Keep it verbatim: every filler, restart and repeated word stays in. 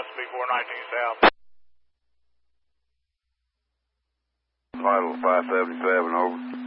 B four nineteen South. Vital five seventy-seven, over.